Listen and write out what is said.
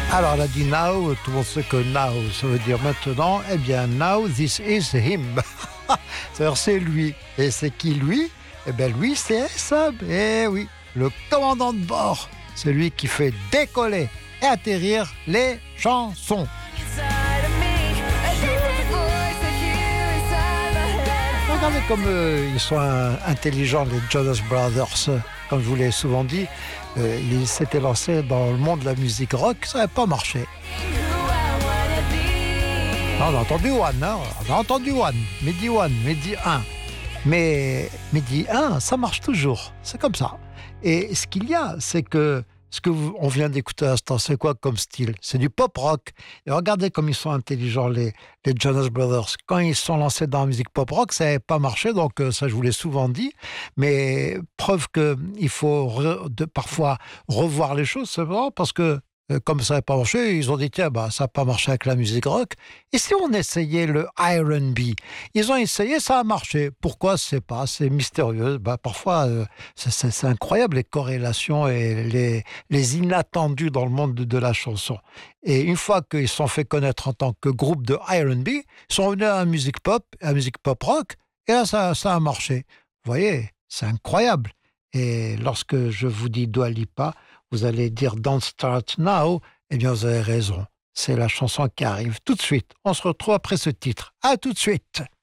Alors, elle a dit now, tout le monde sait que now, ça veut dire maintenant. Eh bien, now, this is him. C'est-à-dire, c'est lui. Et c'est qui, lui? Eh bien, lui, c'est Sub. Eh oui, le commandant de bord. C'est lui qui fait décoller et atterrir les chansons. Regardez comme ils sont intelligents, les Jonas Brothers. Comme je vous l'ai souvent dit, ils s'étaient lancés dans le monde de la musique rock, ça n'avait pas marché. Non, on a entendu One, hein, on a entendu One, Mehdi 1. Mais Mehdi 1, ça marche toujours, c'est comme ça. Et ce qu'il y a, c'est que on vient d'écouter à l'instant, c'est quoi comme style? C'est du pop rock. Et regardez comme ils sont intelligents, les Jonas Brothers. Quand ils se sont lancés dans la musique pop rock, ça n'avait pas marché, donc ça je vous l'ai souvent dit. Mais preuve qu'il faut parfois revoir les choses, c'est vrai, parce que comme ça n'a pas marché, ils ont dit tiens, ça n'a pas marché avec la musique rock. Et si on essayait le R&B? Ils ont essayé, ça a marché. Pourquoi? Je ne sais pas, c'est mystérieux. Parfois, c'est incroyable les corrélations et les inattendus dans le monde de la chanson. Et une fois qu'ils se sont fait connaître en tant que groupe de R&B, ils sont venus à la musique pop rock, et là, ça a marché. Vous voyez, c'est incroyable. Et lorsque je vous dis Dua Lipa, vous allez dire Don't Start Now, eh bien vous avez raison. C'est la chanson qui arrive tout de suite. On se retrouve après ce titre. À tout de suite.